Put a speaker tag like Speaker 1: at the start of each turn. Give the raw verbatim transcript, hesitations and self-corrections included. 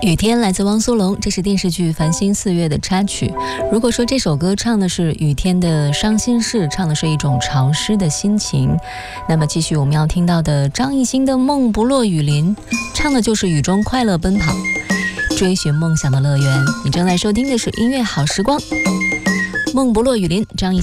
Speaker 1: 雨天来自汪苏泷，这是电视剧《繁星四月》的插曲。如果说这首歌唱的是雨天的伤心事，唱的是一种潮湿的心情，那么继续我们要听到的张艺兴的《梦不落雨林》，唱的就是雨中快乐奔跑，追寻梦想的乐园。你正在收听的是音乐好时光，《梦不落雨林》，张艺兴。